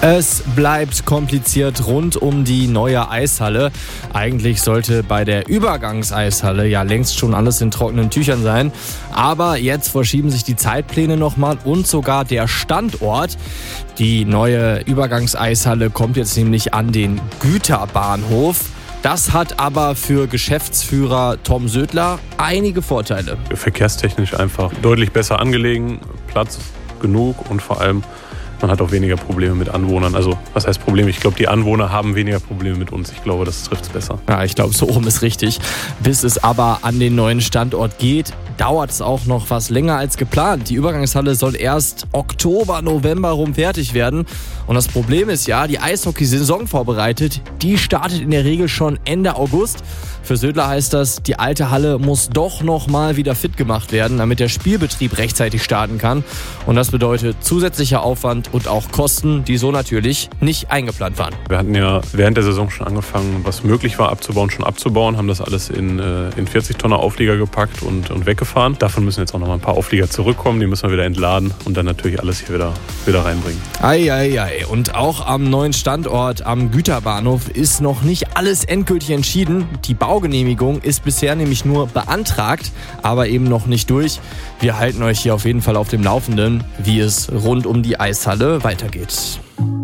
Es bleibt kompliziert rund um die neue Eishalle. Eigentlich sollte bei der Übergangseishalle ja längst schon alles in trockenen Tüchern sein. Aber jetzt verschieben sich die Zeitpläne nochmal und sogar der Standort. Die neue Übergangseishalle kommt jetzt nämlich an den Güterbahnhof. Das hat aber für Geschäftsführer Tom Södler einige Vorteile. Verkehrstechnisch einfach deutlich besser angelegen, Platz genug und vor allem man hat auch weniger Probleme mit Anwohnern. Also, was heißt Probleme? Ich glaube, die Anwohner haben weniger Probleme mit uns. Ich glaube, das trifft es besser. Ja, ich glaube, so rum ist richtig. Bis es aber an den neuen Standort geht, dauert es auch noch was länger als geplant. Die Übergangshalle soll erst Oktober, November rum fertig werden. Und das Problem ist ja, die Eishockey-Saison vorbereitet, die startet in der Regel schon Ende August. Für Södler heißt das, die alte Halle muss doch noch mal wieder fit gemacht werden, damit der Spielbetrieb rechtzeitig starten kann. Und das bedeutet zusätzlicher Aufwand und auch Kosten, die so natürlich nicht eingeplant waren. Wir hatten ja während der Saison schon angefangen, was möglich war abzubauen, schon abzubauen, haben das alles in 40-Tonner Auflieger gepackt und weggefahren. Davon müssen jetzt auch noch mal ein paar Auflieger zurückkommen, die müssen wir wieder entladen und dann natürlich alles hier wieder reinbringen. Ei. Und auch am neuen Standort am Güterbahnhof ist noch nicht alles endgültig entschieden. Die Baugenehmigung ist bisher nämlich nur beantragt, aber eben noch nicht durch. Wir halten euch hier auf jeden Fall auf dem Laufenden, wie es rund um die Eishalle weitergeht.